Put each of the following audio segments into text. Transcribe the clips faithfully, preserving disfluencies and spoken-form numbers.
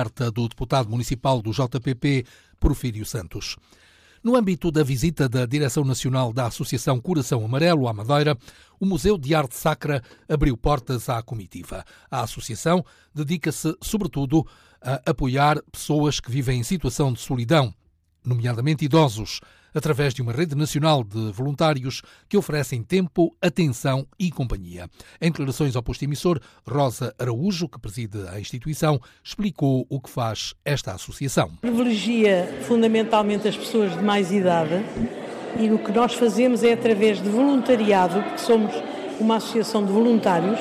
carta do deputado municipal do J P P, Porfírio Santos. No âmbito da visita da Direção Nacional da Associação Coração Amarelo à Madeira, o Museu de Arte Sacra abriu portas à comitiva. A associação dedica-se, sobretudo, a apoiar pessoas que vivem em situação de solidão, nomeadamente idosos, através de uma rede nacional de voluntários que oferecem tempo, atenção e companhia. Em declarações ao posto emissor, Rosa Araújo, que preside a instituição, explicou o que faz esta associação. Privilegia fundamentalmente as pessoas de mais idade e o que nós fazemos é através de voluntariado, porque somos uma associação de voluntários,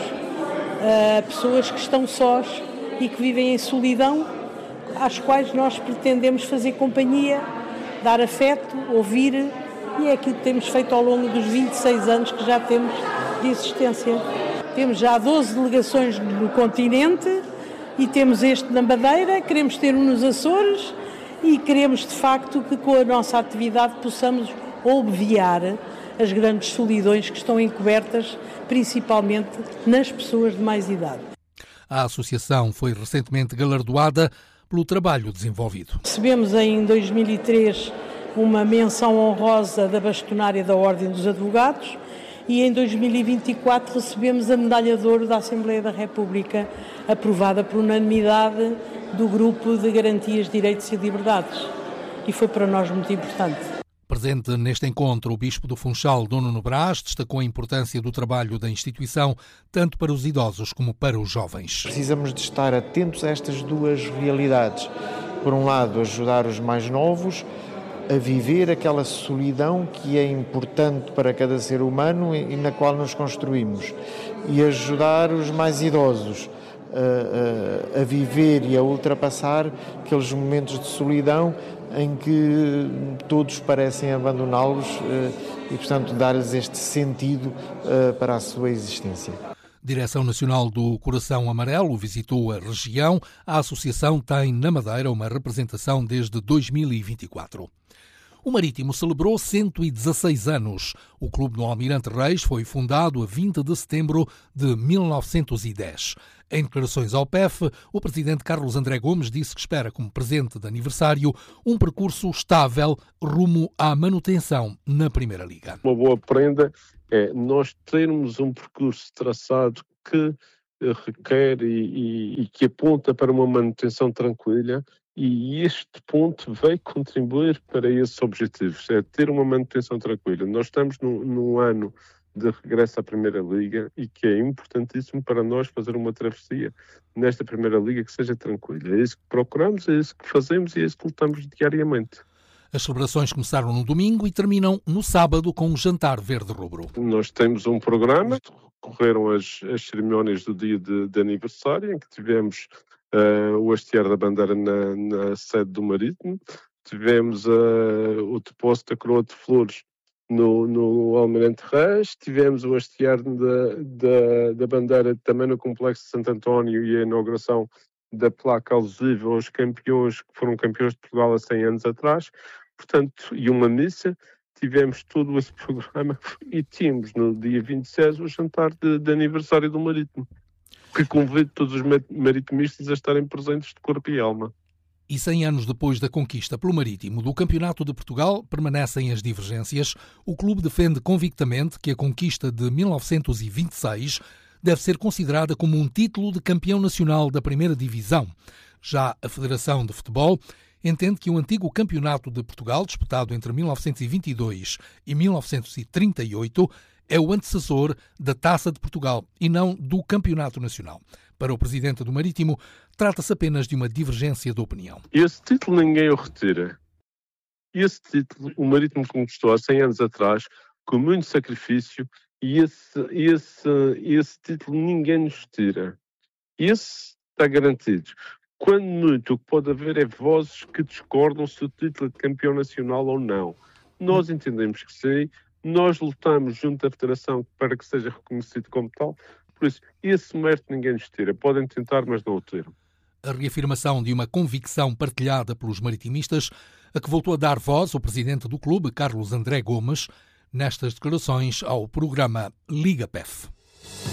a pessoas que estão sós e que vivem em solidão, às quais nós pretendemos fazer companhia, dar afeto, ouvir, e é aquilo que temos feito ao longo dos vinte e seis anos que já temos de existência. Temos já doze delegações no continente e temos este na Madeira, queremos ter um nos Açores e queremos de facto que com a nossa atividade possamos obviar as grandes solidões que estão encobertas principalmente nas pessoas de mais idade. A associação foi recentemente galardoada pelo trabalho desenvolvido. Recebemos em dois mil e três uma menção honrosa da bastonária da Ordem dos Advogados e em dois mil e vinte e quatro recebemos a medalha de ouro da Assembleia da República, aprovada por unanimidade do Grupo de Garantias, Direitos e Liberdades. E foi para nós muito importante. Presente neste encontro, o Bispo do Funchal, Dom Nuno Brás, destacou a importância do trabalho da instituição, tanto para os idosos como para os jovens. Precisamos de estar atentos a estas duas realidades. Por um lado, ajudar os mais novos a viver aquela solidão que é importante para cada ser humano e na qual nos construímos. E ajudar os mais idosos a, a, a viver e a ultrapassar aqueles momentos de solidão em que todos parecem abandoná-los e, portanto, dar-lhes este sentido para a sua existência. Direção Nacional do Coração Amarelo visitou a região. A associação tem na Madeira uma representação desde dois mil e vinte e quatro. O Marítimo celebrou cento e dezasseis anos. O Clube do Almirante Reis foi fundado a vinte de setembro de mil novecentos e dez. Em declarações ao P E F, o presidente Carlos André Gomes disse que espera, como presente de aniversário, um percurso estável rumo à manutenção na Primeira Liga. Uma boa prenda é nós termos um percurso traçado que requer e, e, e que aponta para uma manutenção tranquila. E este ponto vai contribuir para esses objetivos, é ter uma manutenção tranquila. Nós estamos num, num ano de regresso à Primeira Liga e que é importantíssimo para nós fazer uma travessia nesta Primeira Liga que seja tranquila. É isso que procuramos, é isso que fazemos e é isso que lutamos diariamente. As celebrações começaram no domingo e terminam no sábado com um jantar verde-rubro. Nós temos um programa, correram as, as cerimónias do dia de, de aniversário, em que tivemos Uh, o hastear da bandeira na, na sede do Marítimo, tivemos uh, o depósito da coroa de flores no, no Almirante Reis, tivemos o hastear da, da, da bandeira também no Complexo de Santo António e a inauguração da placa alusiva aos campeões que foram campeões de Portugal há cem anos atrás, portanto, e uma missa. Tivemos todo esse programa e tínhamos no dia vinte e seis o jantar de, de aniversário do Marítimo, que convido todos os maritimistas a estarem presentes de corpo e alma. E cem anos depois da conquista pelo Marítimo do Campeonato de Portugal, permanecem as divergências. O clube defende convictamente que a conquista de mil novecentos e vinte e seis deve ser considerada como um título de campeão nacional da primeira divisão. Já a Federação de Futebol entende que o antigo Campeonato de Portugal, disputado entre mil novecentos e vinte e dois e mil novecentos e trinta e oito, é o antecessor da Taça de Portugal e não do Campeonato Nacional. Para o presidente do Marítimo, trata-se apenas de uma divergência de opinião. Esse título ninguém o retira. Esse título o Marítimo conquistou há cem anos atrás, com muito sacrifício, e esse, esse, esse título ninguém nos tira. Esse está garantido. Quando muito, o que pode haver é vozes que discordam se o título é de campeão nacional ou não. Nós entendemos que sim. Nós lutamos junto à Federação para que seja reconhecido como tal, por isso, esse mérito ninguém nos tira. Podem tentar, mas não o tiram. A reafirmação de uma convicção partilhada pelos maritimistas, a que voltou a dar voz o presidente do clube, Carlos André Gomes, nestas declarações ao programa Liga P E F.